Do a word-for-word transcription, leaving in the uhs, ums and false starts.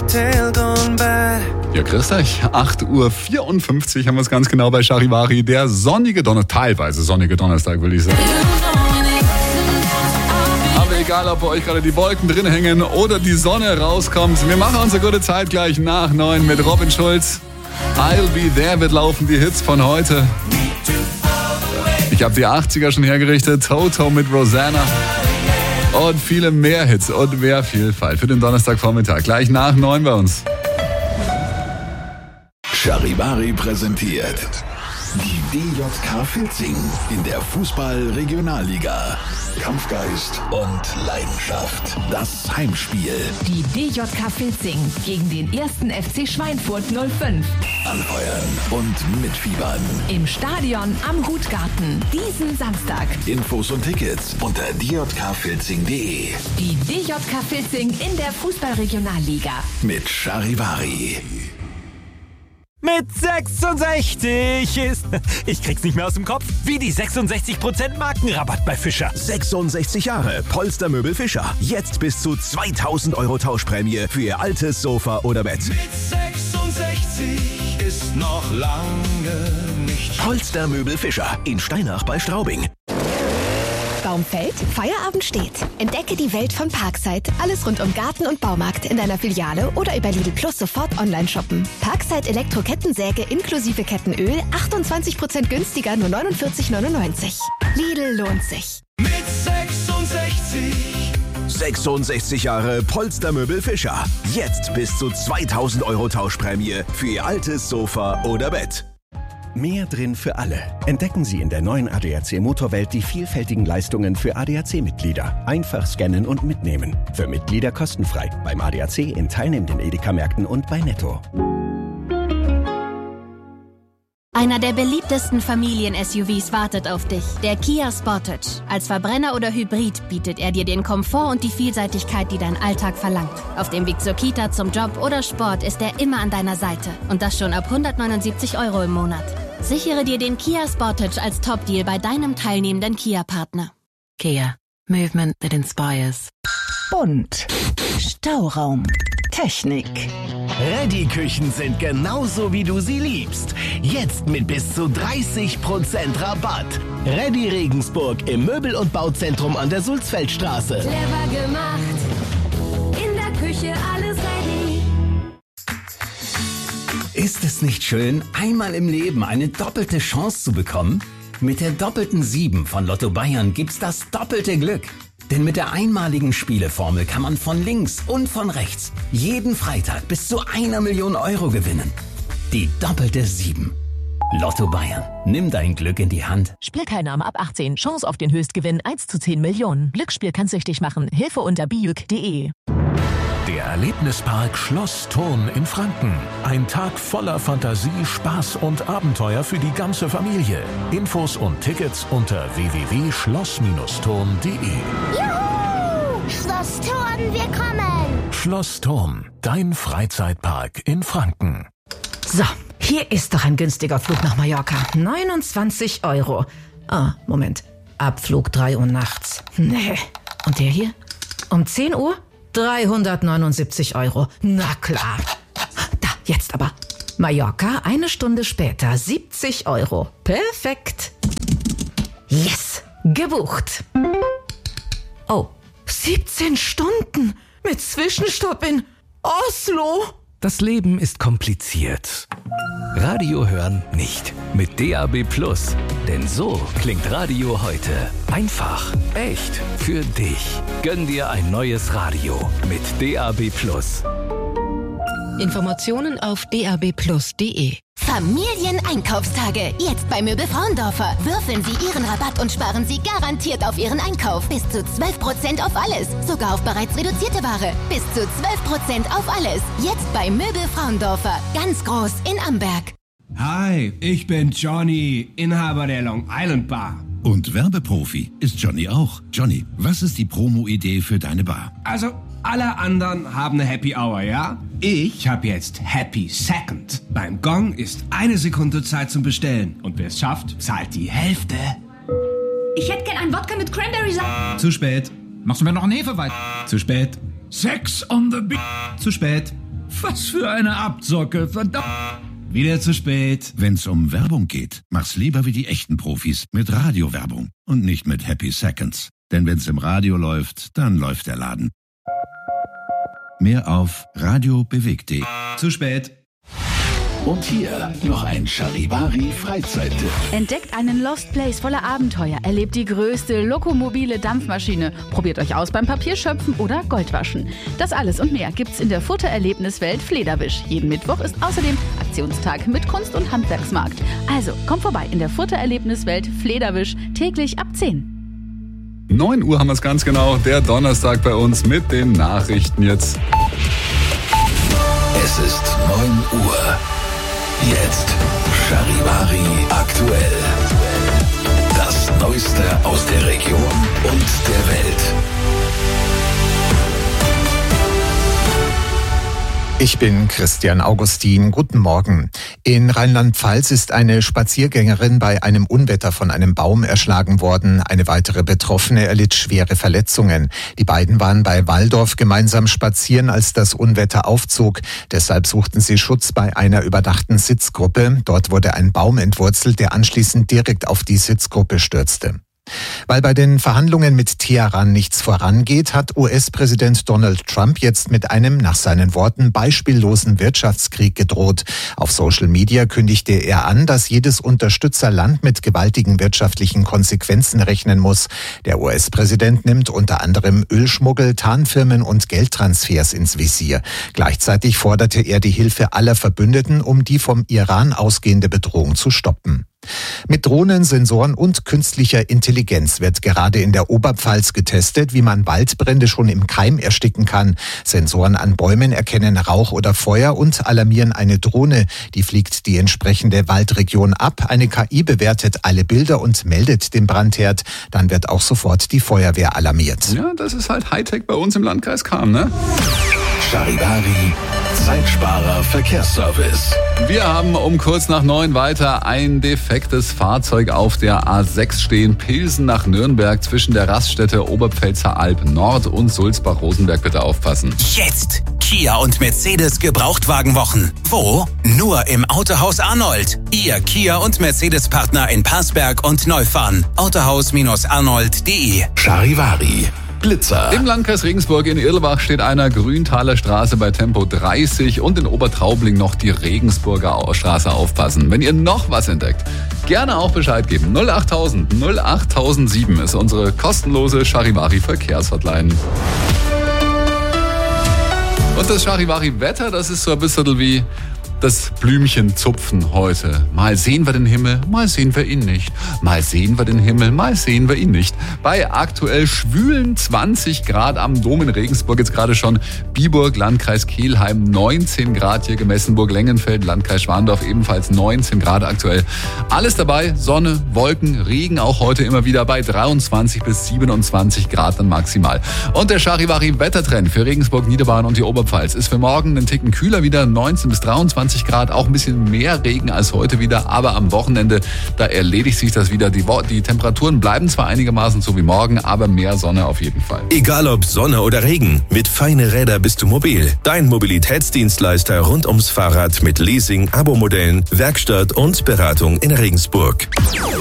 tail gone bad. Ja, grüß euch. acht Uhr vierundfünfzig haben wir es ganz genau bei Charivari. Der sonnige Donnerstag, teilweise sonnige Donnerstag, will ich sagen. Aber egal, ob bei euch gerade die Wolken drin hängen oder die Sonne rauskommt, wir machen unsere gute Zeit gleich nach neun mit Robin Schulz. I'll Be There wird laufen, die Hits von heute. Ich habe die achtziger schon hergerichtet. Toto mit Rosanna. Und viele mehr Hits und mehr Vielfalt für den Donnerstagvormittag. Gleich nach neun bei uns. Charivari präsentiert die D J K Filzing in der Fußball-Regionalliga. Kampfgeist und Leidenschaft. Das Heimspiel. Die D J K Filzing gegen den ersten F C Schweinfurt null fünf. Anfeuern und mitfiebern. Im Stadion am Hutgarten. Diesen Samstag. Infos und Tickets unter d j k filzing punkt d e. Die D J K Filzing in der Fußball-Regionalliga. Mit Charivari. Mit sechsundsechzig ist... Ich krieg's nicht mehr aus dem Kopf. Wie die sechsundsechzig Prozent Markenrabatt bei Fischer. sechsundsechzig Jahre Polstermöbel Fischer. Jetzt bis zu zweitausend Euro Tauschprämie für Ihr altes Sofa oder Bett. Mit sechsundsechzig ist noch lange nicht... Polstermöbel Fischer in Steinach bei Straubing. Baumfeld, Feierabend steht. Entdecke die Welt von Parkside. Alles rund um Garten und Baumarkt in deiner Filiale oder über Lidl Plus sofort online shoppen. Parkside Elektro-Kettensäge inklusive Kettenöl, achtundzwanzig Prozent günstiger, nur neunundvierzig neunundneunzig. Lidl lohnt sich. Mit sechsundsechzig. sechsundsechzig Jahre Polstermöbel Fischer. Jetzt bis zu zweitausend Euro Tauschprämie für Ihr altes Sofa oder Bett. Mehr drin für alle. Entdecken Sie in der neuen A D A C Motorwelt die vielfältigen Leistungen für A D A C-Mitglieder. Einfach scannen und mitnehmen. Für Mitglieder kostenfrei. Beim A D A C in teilnehmenden Edeka-Märkten und bei Netto. Einer der beliebtesten Familien-S U Vs wartet auf dich. Der Kia Sportage. Als Verbrenner oder Hybrid bietet er dir den Komfort und die Vielseitigkeit, die dein Alltag verlangt. Auf dem Weg zur Kita, zum Job oder Sport ist er immer an deiner Seite. Und das schon ab hundertneunundsiebzig Euro im Monat. Sichere dir den Kia Sportage als Top-Deal bei deinem teilnehmenden Kia-Partner. Kia. Movement that inspires. Bunt. Stauraum. Technik. Reddy-Küchen sind genauso, wie du sie liebst. Jetzt mit bis zu dreißig Prozent Rabatt. Reddy Regensburg im Möbel- und Bauzentrum an der Sulzfeldstraße. Clever gemacht. In der Küche alles ready. Ist es nicht schön, einmal im Leben eine doppelte Chance zu bekommen? Mit der doppelten sieben von Lotto Bayern gibt's das doppelte Glück. Denn mit der einmaligen Spieleformel kann man von links und von rechts jeden Freitag bis zu einer Million Euro gewinnen. Die doppelte sieben. Lotto Bayern. Nimm dein Glück in die Hand. Spielteilnahme ab achtzehn. Chance auf den Höchstgewinn eins zu zehn Millionen. Glücksspiel kann süchtig machen. Hilfe unter bijuk punkt de. Der Erlebnispark Schloss Thurn in Franken. Ein Tag voller Fantasie, Spaß und Abenteuer für die ganze Familie. Infos und Tickets unter w w w punkt schloss thurn punkt de. Juhu! Schloss Thurn, wir kommen! Schloss Thurn, dein Freizeitpark in Franken. So, hier ist doch ein günstiger Flug nach Mallorca. neunundzwanzig Euro. Ah, Moment. Abflug drei Uhr nachts. Nee. Und der hier? Um zehn Uhr? dreihundertneunundsiebzig Euro. Na klar. Da, jetzt aber. Mallorca, eine Stunde später, siebzig Euro. Perfekt. Yes, gebucht. Oh, siebzehn Stunden mit Zwischenstopp in Oslo. Das Leben ist kompliziert. Radio hören nicht. Mit D A B Plus. Denn so klingt Radio heute. Einfach, echt, für dich. Gönn dir ein neues Radio mit D A B Plus. Informationen auf d a b plus punkt de. Familieneinkaufstage. Jetzt bei Möbel Frauendorfer. Würfeln Sie Ihren Rabatt und sparen Sie garantiert auf Ihren Einkauf. Bis zu zwölf Prozent auf alles. Sogar auf bereits reduzierte Ware. Bis zu zwölf Prozent auf alles. Jetzt bei Möbel Frauendorfer. Ganz groß in Amberg. Hi, ich bin Johnny, Inhaber der Long Island Bar. Und Werbeprofi ist Johnny auch. Johnny, was ist die Promo-Idee für deine Bar? Also, alle anderen haben eine Happy Hour, ja? Ich habe jetzt Happy Second. Beim Gong ist eine Sekunde Zeit zum Bestellen. Und wer es schafft, zahlt die Hälfte. Ich hätte gern einen Wodka mit Cranberry-Saft. Zu spät. Machst du mir noch einen Hefeweizen? Zu spät. Sex on the Beach. Zu spät. Was für eine Abzocke, verdammt. Wieder zu spät. Wenn's um Werbung geht, mach's lieber wie die echten Profis mit Radiowerbung und nicht mit Happy Seconds. Denn wenn's im Radio läuft, dann läuft der Laden. Mehr auf radio bewegt punkt de. Zu spät. Und hier noch ein Charivari-Freizeittipp. Entdeckt einen Lost Place voller Abenteuer, erlebt die größte lokomobile Dampfmaschine, probiert euch aus beim Papierschöpfen oder Goldwaschen. Das alles und mehr gibt's in der Futtererlebniswelt Flederwisch. Jeden Mittwoch ist außerdem Aktionstag mit Kunst- und Handwerksmarkt. Also kommt vorbei in der Futtererlebniswelt Flederwisch, täglich ab zehn. neun Uhr haben wir es ganz genau, der Donnerstag bei uns mit den Nachrichten jetzt. Es ist neun Uhr. Jetzt Charivari aktuell. Das Neueste aus der Region und der Welt. Ich bin Christian Augustin. Guten Morgen. In Rheinland-Pfalz ist eine Spaziergängerin bei einem Unwetter von einem Baum erschlagen worden. Eine weitere Betroffene erlitt schwere Verletzungen. Die beiden waren bei Walldorf gemeinsam spazieren, als das Unwetter aufzog. Deshalb suchten sie Schutz bei einer überdachten Sitzgruppe. Dort wurde ein Baum entwurzelt, der anschließend direkt auf die Sitzgruppe stürzte. Weil bei den Verhandlungen mit Teheran nichts vorangeht, hat U S-Präsident Donald Trump jetzt mit einem, nach seinen Worten, beispiellosen Wirtschaftskrieg gedroht. Auf Social Media kündigte er an, dass jedes Unterstützerland mit gewaltigen wirtschaftlichen Konsequenzen rechnen muss. Der U S-Präsident nimmt unter anderem Ölschmuggel, Tarnfirmen und Geldtransfers ins Visier. Gleichzeitig forderte er die Hilfe aller Verbündeten, um die vom Iran ausgehende Bedrohung zu stoppen. Mit Drohnen, Sensoren und künstlicher Intelligenz wird gerade in der Oberpfalz getestet, wie man Waldbrände schon im Keim ersticken kann. Sensoren an Bäumen erkennen Rauch oder Feuer und alarmieren eine Drohne. Die fliegt die entsprechende Waldregion ab. Eine K I bewertet alle Bilder und meldet den Brandherd. Dann wird auch sofort die Feuerwehr alarmiert. Ja, das ist halt Hightech bei uns im Landkreis Cham, ne? Charivari, Zeitsparer Verkehrsservice. Wir haben um kurz nach neun weiter ein defektes Fahrzeug auf der A sechs stehen. Pilsen nach Nürnberg zwischen der Raststätte Oberpfälzer Alb Nord und Sulzbach-Rosenberg. Bitte aufpassen. Jetzt Kia und Mercedes Gebrauchtwagenwochen. Wo? Nur im Autohaus Arnold. Ihr Kia und Mercedes Partner in Parsberg und Neufahren. autohaus arnold punkt de. Charivari. Blitzer. Im Landkreis Regensburg in Irlbach steht einer Grüntaler Straße bei Tempo dreißig und in Obertraubling noch die Regensburger Straße. Aufpassen. Wenn ihr noch was entdeckt, gerne auch Bescheid geben. null achttausend null achttausendsieben ist unsere kostenlose Charivari-Verkehrshotline. Und das Charivari-Wetter, das ist so ein bisschen wie das Blümchenzupfen heute. Mal sehen wir den Himmel, mal sehen wir ihn nicht. Mal sehen wir den Himmel, mal sehen wir ihn nicht. Bei aktuell schwülen zwanzig Grad am Dom in Regensburg, jetzt gerade schon Biburg, Landkreis Kelheim, neunzehn Grad hier gemessen, Burg-Lengenfeld, Landkreis Schwandorf ebenfalls neunzehn Grad aktuell. Alles dabei, Sonne, Wolken, Regen auch heute immer wieder bei dreiundzwanzig bis siebenundzwanzig Grad dann maximal. Und der Charivari-Wettertrend für Regensburg, Niederbayern und die Oberpfalz ist für morgen einen Ticken kühler wieder, neunzehn bis dreiundzwanzig Grad, auch ein bisschen mehr Regen als heute wieder, aber am Wochenende, da erledigt sich das wieder. Die, die Temperaturen bleiben zwar einigermaßen so wie morgen, aber mehr Sonne auf jeden Fall. Egal ob Sonne oder Regen, mit Feine Räder bist du mobil. Dein Mobilitätsdienstleister rund ums Fahrrad mit Leasing, Abo-Modellen, Werkstatt und Beratung in Regensburg.